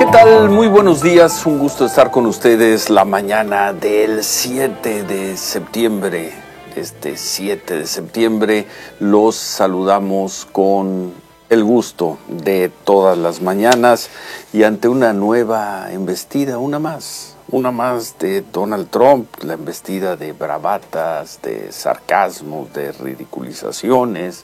tal? Muy buenos días, un gusto estar con ustedes la mañana del 7 de septiembre. Este 7 de septiembre los saludamos con el gusto de todas las mañanas y ante una nueva embestida, una más de Donald Trump, la embestida de bravatas, de sarcasmos, de ridiculizaciones,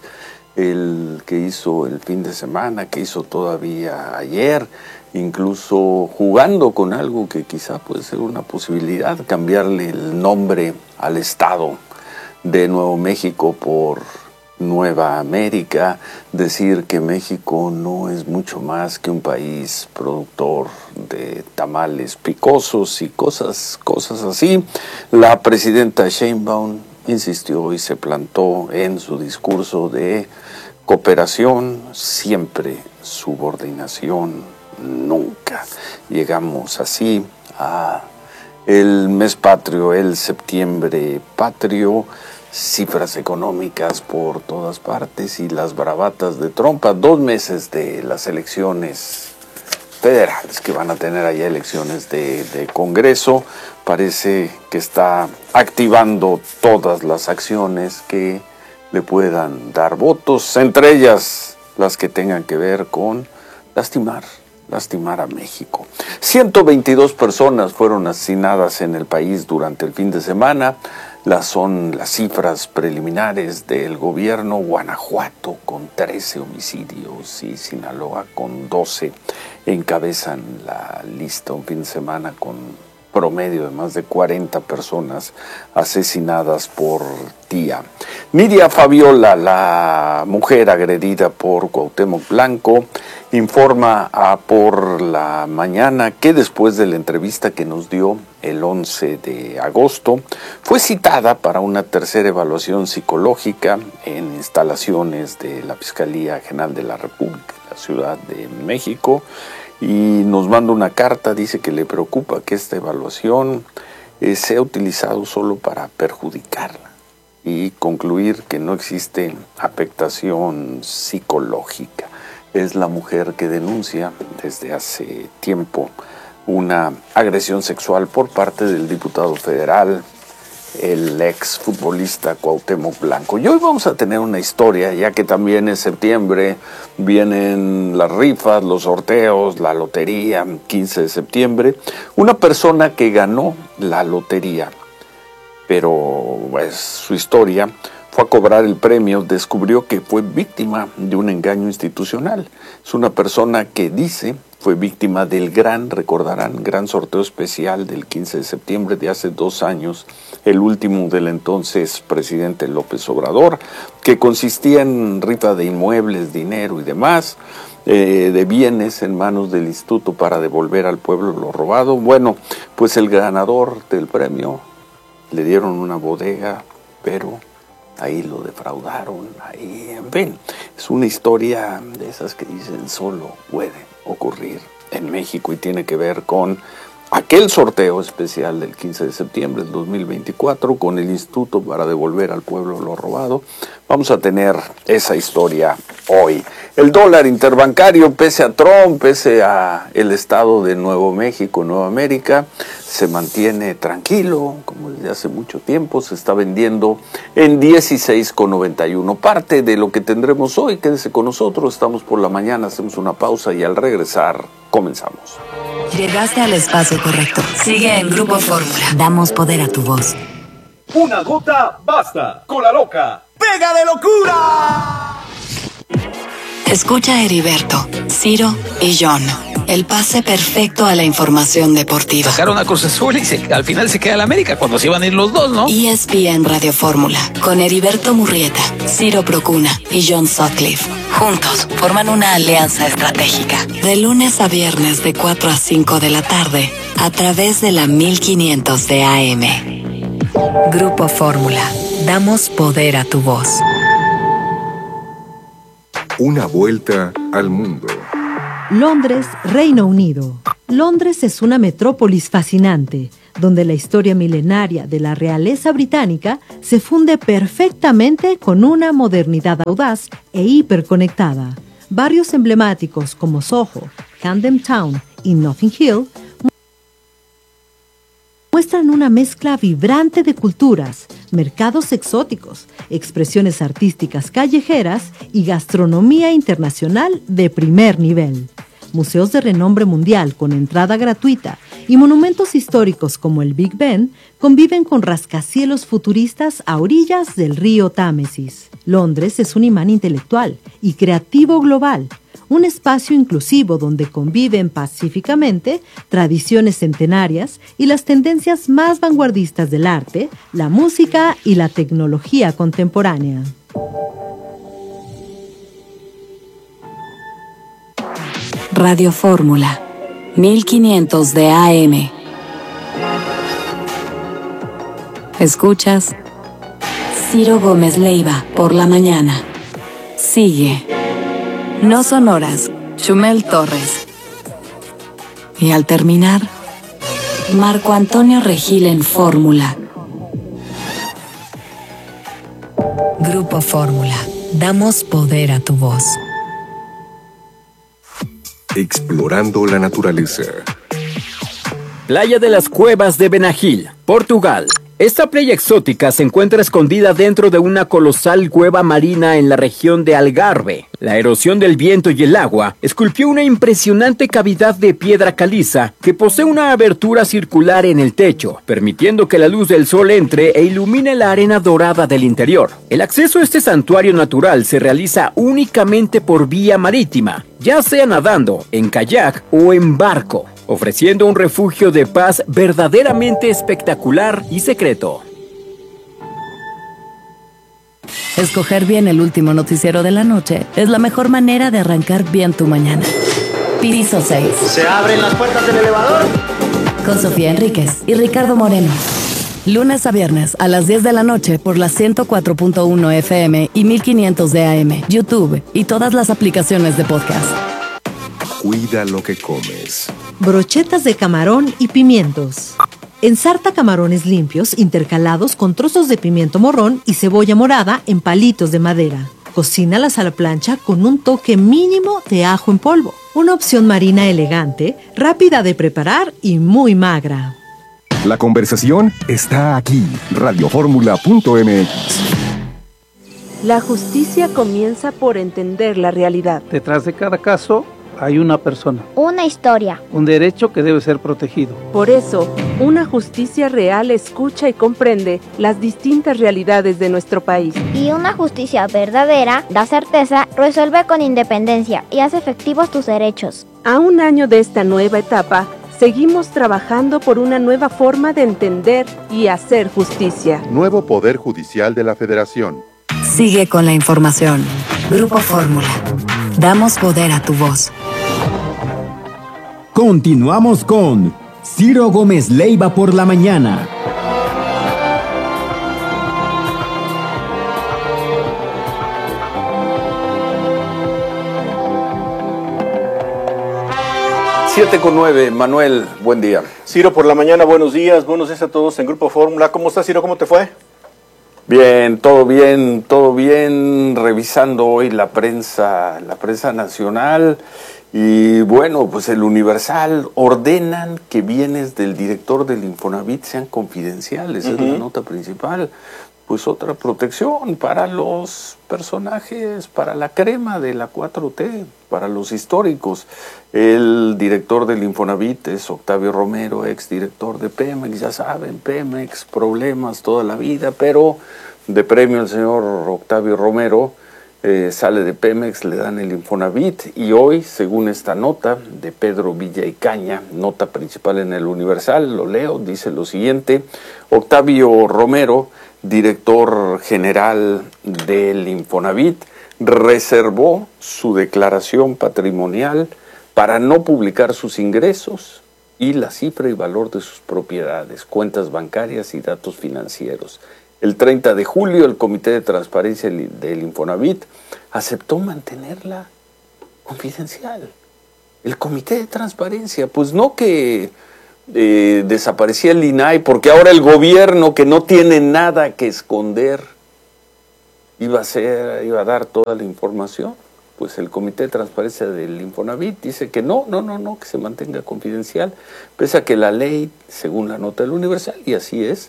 el que hizo el fin de semana, que hizo todavía ayer, incluso jugando con algo que quizá puede ser una posibilidad, cambiarle el nombre al estado de Nuevo México por Nueva América, decir que México no es mucho más que un país productor de tamales picosos y cosas así. La presidenta Sheinbaum insistió y se plantó en su discurso de cooperación, siempre subordinación, nunca. Llegamos así a el mes patrio, el septiembre patrio, cifras económicas por todas partes y las bravatas de Trump a 2 meses de las elecciones federales, que van a tener allá elecciones de Congreso. Parece que está activando todas las acciones que le puedan dar votos, entre ellas las que tengan que ver con lastimar a México. 122 personas fueron asesinadas en el país durante el fin de semana. Son las cifras preliminares del gobierno. Guanajuato con 13 homicidios y Sinaloa con 12 encabezan la lista. Un fin de semana con promedio de más de 40 personas asesinadas por día. Nidia Fabiola, la mujer agredida por Cuauhtémoc Blanco, informa por la mañana que después de la entrevista que nos dio el 11 de agosto, fue citada para una tercera evaluación psicológica en instalaciones de la Fiscalía General de la República en la Ciudad de México. Y nos manda una carta, dice que le preocupa que esta evaluación sea utilizado solo para perjudicarla y concluir que no existe afectación psicológica. Es la mujer que denuncia desde hace tiempo una agresión sexual por parte del diputado federal, el ex futbolista Cuauhtémoc Blanco. Y hoy vamos a tener una historia, ya que también en septiembre vienen las rifas, los sorteos, la lotería, 15 de septiembre. Una persona que ganó la lotería, pero pues, su historia fue a cobrar el premio, descubrió que fue víctima de un engaño institucional. Es una persona que dice fue víctima del recordarán, gran sorteo especial del 15 de septiembre de hace 2 años, el último del entonces presidente López Obrador, que consistía en rifa de inmuebles, dinero y demás, de bienes en manos del instituto para devolver al pueblo lo robado. Bueno, pues el ganador del premio le dieron una bodega, pero ahí lo defraudaron, ahí, en fin, es una historia de esas que dicen solo puede ocurrir en México y tiene que ver con aquel sorteo especial del 15 de septiembre del 2024 con el instituto para devolver al pueblo lo robado. Vamos a tener esa historia hoy. El dólar interbancario, pese a Trump, pese a el estado de Nuevo México, Nueva América, se mantiene tranquilo, como desde hace mucho tiempo. Se está vendiendo en 16,91. Parte de lo que tendremos hoy, quédese con nosotros. Estamos por la mañana, hacemos una pausa y al regresar comenzamos. Llegaste al espacio correcto. Sigue en Grupo Fórmula. Damos poder a tu voz. Una gota basta. Con la loca. ¡Pega de locura! Escucha a Heriberto, Ciro y John. El pase perfecto a la información deportiva. Sacaron a Cruz Azul y al final se queda el América cuando se iban a ir los dos, ¿no? ESPN Radio Fórmula, con Heriberto Murrieta, Ciro Procuna y John Sutcliffe. Juntos forman una alianza estratégica. De lunes a viernes de 4 a 5 de la tarde, a través de la 1500 de AM. Grupo Fórmula, damos poder a tu voz. Una vuelta al mundo. Londres, Reino Unido. Londres es una metrópolis fascinante, donde la historia milenaria de la realeza británica se funde perfectamente con una modernidad audaz e hiperconectada. Barrios emblemáticos como Soho, Camden Town y Notting Hill muestran una mezcla vibrante de culturas, mercados exóticos, expresiones artísticas callejeras y gastronomía internacional de primer nivel. Museos de renombre mundial con entrada gratuita y monumentos históricos como el Big Ben conviven con rascacielos futuristas a orillas del río Támesis. Londres es un imán intelectual y creativo global, un espacio inclusivo donde conviven pacíficamente tradiciones centenarias y las tendencias más vanguardistas del arte, la música y la tecnología contemporánea. Radio Fórmula, 1500 de AM. Escuchas Ciro Gómez Leiva por la mañana. Sigue. No sonoras, Chumel Torres. Y al terminar, Marco Antonio Regil en Fórmula. Grupo Fórmula. Damos poder a tu voz. Explorando la naturaleza. Playa de las Cuevas de Benagil, Portugal. Esta playa exótica se encuentra escondida dentro de una colosal cueva marina en la región de Algarve. La erosión del viento y el agua esculpió una impresionante cavidad de piedra caliza que posee una abertura circular en el techo, permitiendo que la luz del sol entre e ilumine la arena dorada del interior. El acceso a este santuario natural se realiza únicamente por vía marítima, ya sea nadando, en kayak o en barco, ofreciendo un refugio de paz verdaderamente espectacular y secreto. Escoger bien el último noticiero de la noche es la mejor manera de arrancar bien tu mañana. Piso 6. ¿Se abren las puertas del elevador? Con Sofía Enríquez y Ricardo Moreno. Lunes a viernes a las 10 de la noche por la 104.1 FM y 1500 de AM, YouTube y todas las aplicaciones de podcast. Cuida lo que comes. Brochetas de camarón y pimientos. Ensarta camarones limpios intercalados con trozos de pimiento morrón y cebolla morada en palitos de madera. Cocínalas a la plancha con un toque mínimo de ajo en polvo. Una opción marina elegante, rápida de preparar y muy magra. La conversación está aquí. Radioformula.mx. La justicia comienza por entender la realidad. Detrás de cada caso hay una persona. Una historia. Un derecho que debe ser protegido. Por eso, una justicia real escucha y comprende las distintas realidades de nuestro país. Y una justicia verdadera da certeza, resuelve con independencia y hace efectivos tus derechos. A un año de esta nueva etapa, seguimos trabajando por una nueva forma de entender y hacer justicia. Nuevo Poder Judicial de la Federación. Sigue con la información. Grupo Fórmula. Damos poder a tu voz. Continuamos con Ciro Gómez Leiva por la mañana. Siete con 9, Manuel, buen día. Ciro por la mañana, buenos días a todos en Grupo Fórmula. ¿Cómo estás, Ciro? ¿Cómo te fue? Bien, todo bien, revisando hoy la prensa nacional y bueno, pues el Universal ordenan que bienes del director del Infonavit sean confidenciales, es la nota principal. Pues otra protección para los personajes, para la crema de la 4T, para los históricos. El director del Infonavit es Octavio Romero, exdirector de Pemex, ya saben, Pemex, problemas toda la vida, pero de premio el señor Octavio Romero sale de Pemex, le dan el Infonavit y hoy, según esta nota de Pedro Villaicaña, nota principal en el Universal, lo leo, dice lo siguiente: Octavio Romero, director general del Infonavit, reservó su declaración patrimonial para no publicar sus ingresos y la cifra y valor de sus propiedades, cuentas bancarias y datos financieros. El 30 de julio, el Comité de Transparencia del Infonavit aceptó mantenerla confidencial. El Comité de Transparencia, pues no que desaparecía el INAI, porque ahora el gobierno, que no tiene nada que esconder, iba a dar toda la información. pues el Comité de Transparencia del Infonavit dice que no, que se mantenga confidencial, pese a que la ley, según la nota del Universal, y así es,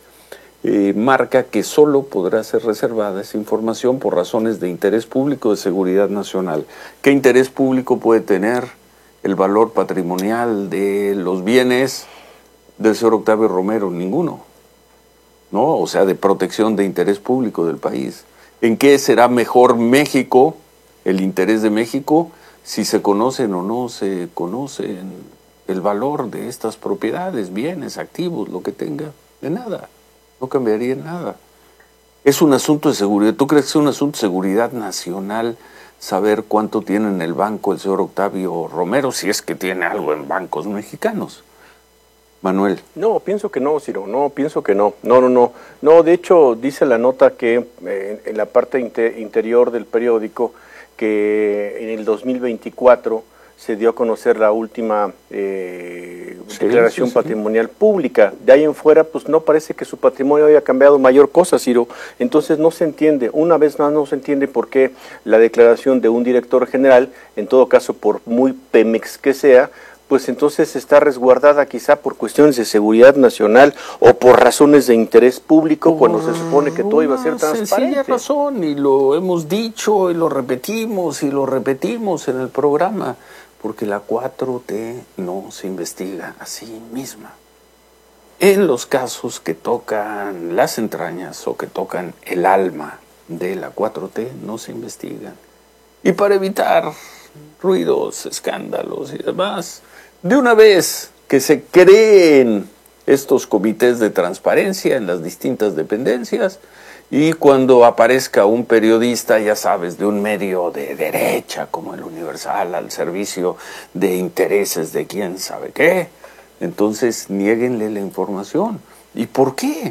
marca que solo podrá ser reservada esa información por razones de interés público de seguridad nacional. ¿Qué interés público puede tener el valor patrimonial de los bienes del señor Octavio Romero? Ninguno, ¿no? O sea, de protección de interés público del país. ¿En qué será mejor México, el interés de México, si se conocen o no se conocen el valor de estas propiedades, bienes, activos, lo que tenga? De nada, no cambiaría nada. Es un asunto de seguridad. ¿Tú crees que es un asunto de seguridad nacional saber cuánto tiene en el banco el señor Octavio Romero, si es que tiene algo en bancos mexicanos? Manuel. No, pienso que no, Ciro, no, pienso que no. No, de hecho, dice la nota que en la parte interior del periódico que en el 2024 se dio a conocer la última declaración patrimonial pública. De ahí en fuera, pues no parece que su patrimonio haya cambiado mayor cosa, Ciro. Entonces no se entiende, una vez más no se entiende por qué la declaración de un director general, en todo caso por muy Pemex que sea, pues entonces está resguardada quizá por cuestiones de seguridad nacional o por razones de interés público, cuando se supone que todo iba a ser transparente. Sencilla razón, y lo hemos dicho y lo repetimos en el programa, porque la 4T no se investiga a sí misma. En los casos que tocan las entrañas o que tocan el alma de la 4T, no se investigan. Y para evitar ruidos, escándalos y demás, de una vez que se creen estos comités de transparencia en las distintas dependencias, y cuando aparezca un periodista, ya sabes, de un medio de derecha como el Universal, al servicio de intereses de quién sabe qué, entonces niéguenle la información. ¿Y por qué?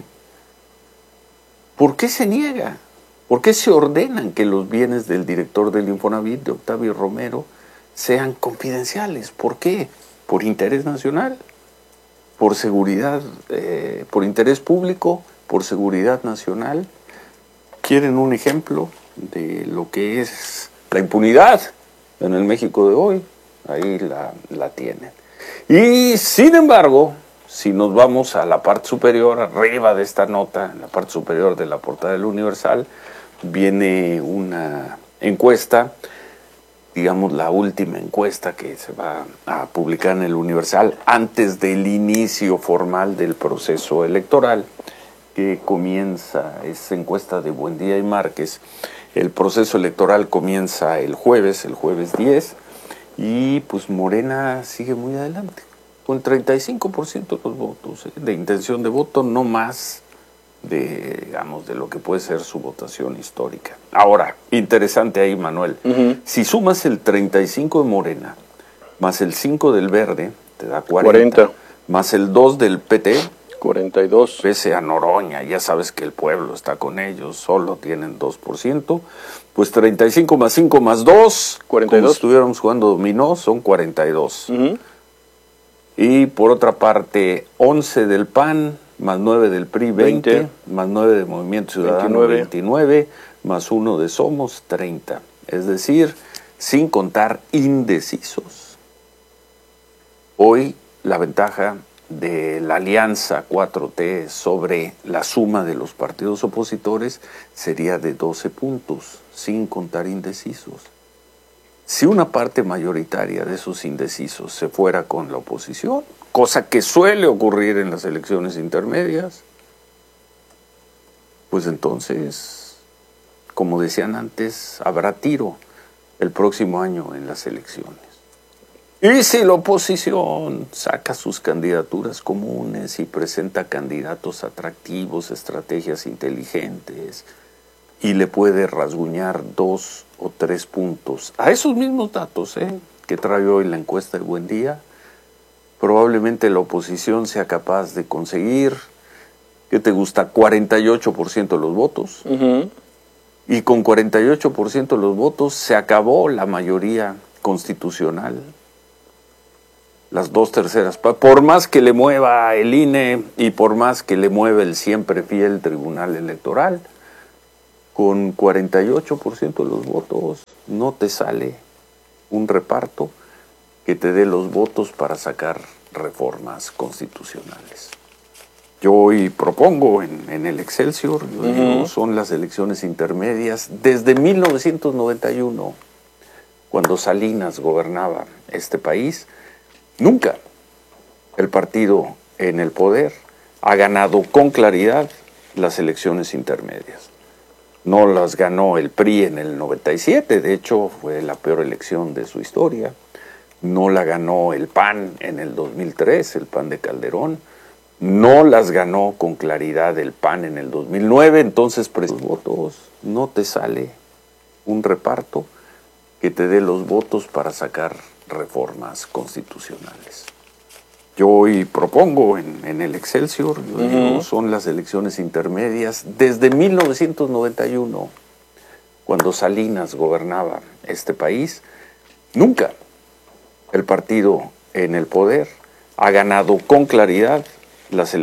¿Por qué se niega? ¿Por qué se ordenan que los bienes del director del Infonavit, de Octavio Romero, sean confidenciales? ¿Por qué? ¿Por interés nacional? ¿Por seguridad? ¿Por interés público? ¿Por seguridad nacional? ¿Quieren un ejemplo de lo que es la impunidad en el México de hoy? Ahí la tienen. Y sin embargo, si nos vamos a la parte superior, arriba de esta nota, en la parte superior de la portada del Universal, viene una encuesta, digamos la última encuesta que se va a publicar en el Universal antes del inicio formal del proceso electoral, que comienza, es encuesta de Buendía y Márquez. El proceso electoral comienza el jueves 10, y pues Morena sigue muy adelante, con 35% de los votos, de intención de voto, no más de, digamos, de lo que puede ser su votación histórica. Ahora, interesante ahí, Manuel, si sumas el 35 de Morena, más el 5 del Verde, te da 40. Más el 2 del PT, 42. Pese a Noroña, ya sabes que el pueblo está con ellos, solo tienen 2%, pues 35 más 5 más 2, 42. Como si estuviéramos jugando dominó, son 42. Y por otra parte, 11 del PAN, más 9 del PRI, 20, más 9 de Movimiento Ciudadano, 29, más 1 de Somos, 30. Es decir, sin contar indecisos. Hoy la ventaja de la alianza 4T sobre la suma de los partidos opositores sería de 12 puntos, sin contar indecisos. Si una parte mayoritaria de esos indecisos se fuera con la oposición, cosa que suele ocurrir en las elecciones intermedias, pues entonces, como decían antes, habrá tiro el próximo año en las elecciones. Y si la oposición saca sus candidaturas comunes y presenta candidatos atractivos, estrategias inteligentes, y le puede rasguñar 2 o 3 puntos a esos mismos datos que trae hoy la encuesta de Buendía, probablemente la oposición sea capaz de conseguir, ¿qué te gusta? 48% de los votos. Y con 48% de los votos se acabó la mayoría constitucional. Las 2/3, por más que le mueva el INE y por más que le mueva el siempre fiel Tribunal Electoral, con 48% de los votos no te sale un reparto que te dé los votos para sacar reformas constitucionales. Yo hoy propongo en el Excelsior, yo digo, son las elecciones intermedias desde 1991, cuando Salinas gobernaba este país. Nunca el partido en el poder ha ganado con claridad las elecciones intermedias. No las ganó el PRI en el 97, de hecho fue la peor elección de su historia. No la ganó el PAN en el 2003, el PAN de Calderón. No las ganó con claridad el PAN en el 2009, entonces los votos, no te sale un reparto que te dé los votos para sacar reformas constitucionales. Yo hoy propongo en el Excelsior, yo digo, son las elecciones intermedias desde 1991, cuando Salinas gobernaba este país. Nunca el partido en el poder ha ganado con claridad las elecciones.